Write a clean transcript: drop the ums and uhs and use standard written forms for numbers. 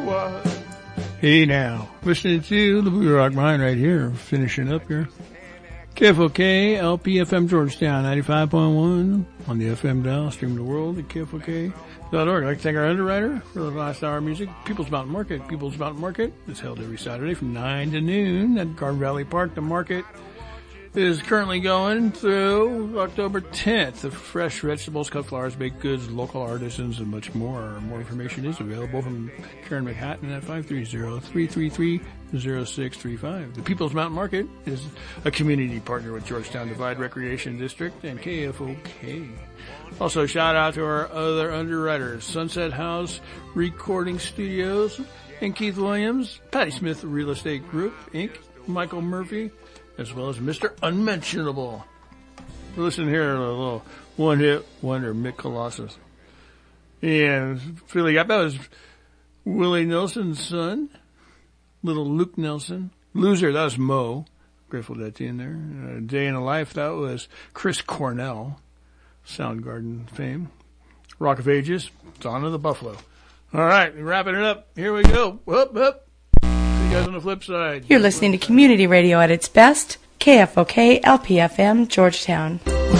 what? Hey now, listening to the Blue Rock Mine right here, finishing up here. KFOK, LPFM Georgetown, 95.1 on the FM dial, streaming the world at KFOK.org. I'd like to thank our underwriter for the last hour of music. People's Mountain Market. People's Mountain Market is held every Saturday from 9 to noon at Garden Valley Park. The market is currently going through October 10th. The fresh vegetables, cut flowers, baked goods, local artisans, and much more. More information is available from Karen McHatton at 530-333-0635. The People's Mountain Market is a community partner with Georgetown Divide Recreation District and KFOK. Also, shout out to our other underwriters, Sunset House Recording Studios and Keith Williams, Patty Smith Real Estate Group, Inc., Michael Murphy, as well as Mr. Unmentionable. Listen here, a little one-hit wonder, Mick Colossus. And Philly Gap, that was Willie Nelson's son, little Luke Nelson. Loser, that was Mo. Grateful Dead in there. Day in a Life, that was Chris Cornell, Soundgarden fame. Rock of Ages, Dawn of the Buffalo. All right, wrapping it up. Here we go. Up, up. You guys on the flip side. You're listening to Community Radio at its best. KFOK LPFM Georgetown.